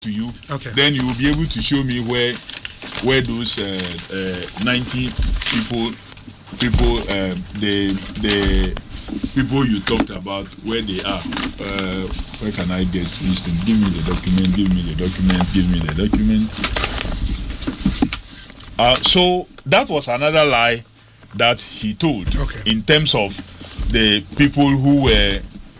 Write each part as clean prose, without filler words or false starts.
to you. Okay. Then you will be able to show me where those 90 people the people you talked about, where they are. Where can I get this thing? Give me the document. So that was another lie that he told. Okay. In terms of the people who were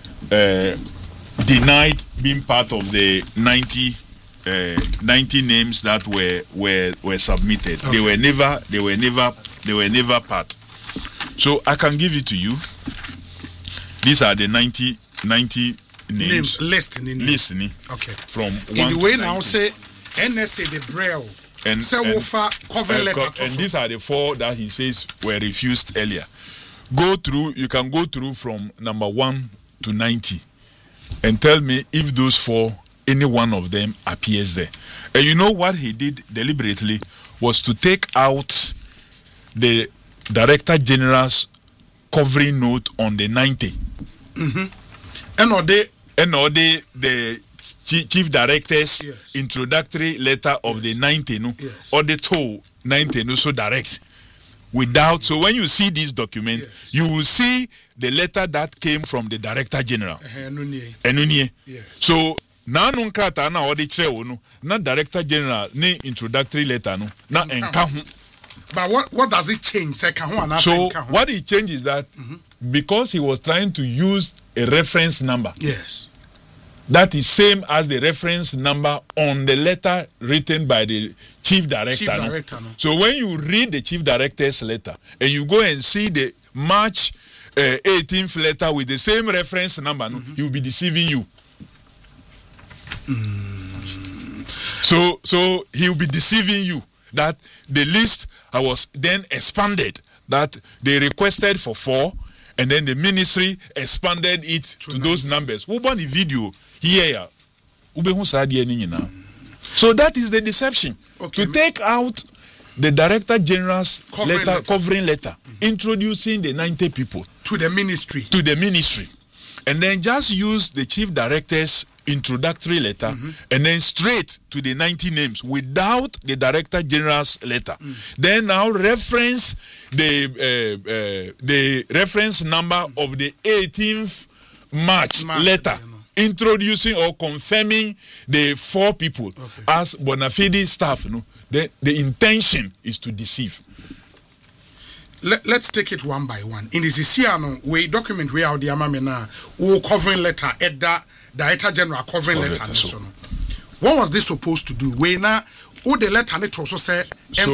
denied being part of the 90 names that were submitted. Okay. They were never part. So I can give it to you. These are the 90 names. Listening. Okay. From in 1 the way to now 90. say NSA the Braille and covering letter. And these are the 4 that he says were refused earlier. You can go through from number 1 to 90 and tell me if those 4, any one of them appears there. And you know what he did deliberately was to take out the Director General's covering note on the 90. Mm-hmm. And the Chief Director's introductory letter of the 90, no? Yes. Or the 90, no, so direct. Without, so when you see this document, you will see the letter that came from the Director General. Enunye. Yes. So now no krata na odi chere no na Director General ne introductory letter no na enka ho. But what does it change? So what it changes is that because he was trying to use a reference number. Yes. That is same as the reference number on the letter written by the Chief Director. No? So when you read the Chief Director's letter and you go and see the March 18th letter with the same reference number, no, he will be deceiving you. So he will be deceiving you that the list was then expanded, that they requested for 4 and then the ministry expanded it to those numbers. We want the video here. So that is the deception. Okay. To take out the Director General's covering letter, introducing the 90 people to the ministry. And then just use the Chief Director's introductory letter and then straight to the 90 names without the Director General's letter. Then now reference the reference number of the 18th March letter, introducing or confirming the 4 people as Bonafide staff. No, the intention is to deceive. Let's take it one by one. In this Isiano, we document we are the Amamena covering letter at the Director General covering letter. What was this supposed to do? We now the letter it also say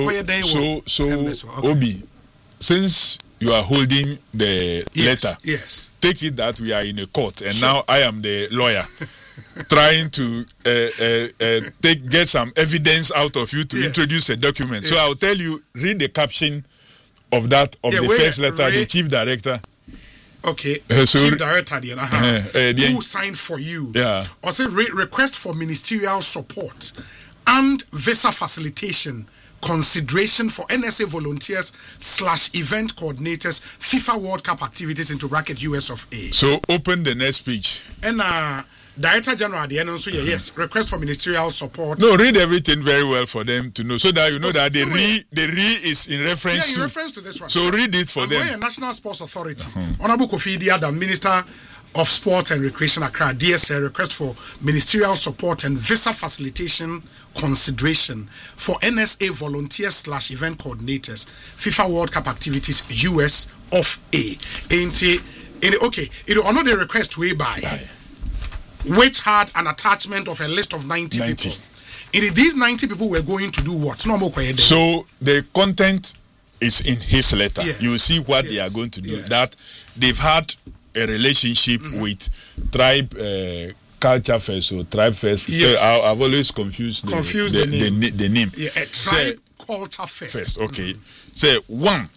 Obi, since you are holding the letter, take it that we are in a court and now I am the lawyer trying to get some evidence out of you to introduce a document. So I'll tell you, read the caption of the first letter, the Chief Director. Okay, Chief Director, who signed for you? Also, request for ministerial support and visa facilitation consideration for NSA volunteers / event coordinators FIFA World Cup activities into bracket US of A. So open the next page. And Director General at the end also request for ministerial support. No, read everything very well for them to know, so that you know that the re is in reference to. In reference to this one. So read it for them. National Sports Authority, Honorable Kofi Idia, Minister of Sport and Recreation Accra, DSA, request for ministerial support and visa facilitation consideration for NSA volunteers / event coordinators FIFA World Cup activities US of A. Okay, it honor the request way by. Which had an attachment of a list of 90 people. These 90 people were going to do what? So the content is in his letter. You will see what they are going to do. That they've had a relationship with Tribe Culture Fest or Tribe Fest. So I've always confused the name. Tribe Culture Fest. Okay. So 1,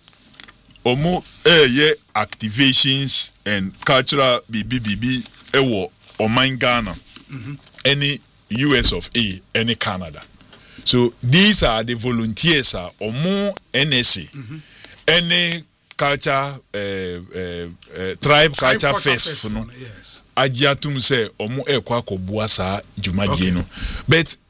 activations and cultural BBBB Oman Ghana, any US of A, any Canada. So these are the volunteers or more NSA, any culture tribe culture fest no yes agiatum say omo ekwa akobua saa dwumadie no but